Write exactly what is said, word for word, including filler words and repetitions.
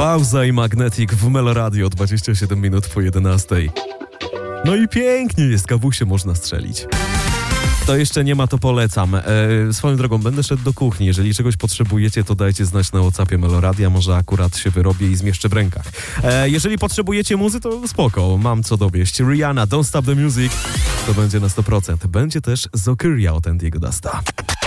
Bauza i Magnetic w Meloradio, dwadzieścia siedem minut po jedenastej. No i pięknie jest, kawusie można strzelić. To jeszcze nie ma, to polecam. E, swoją drogą, będę szedł do kuchni. Jeżeli czegoś potrzebujecie, to dajcie znać na WhatsAppie Meloradia. Może akurat się wyrobię i zmieszczę w rękach. E, jeżeli potrzebujecie muzy, to spoko, mam co dowieść. Rihanna, Don't Stop the Music. To będzie na sto procent. Będzie też Zokiria od Andiego Dusta.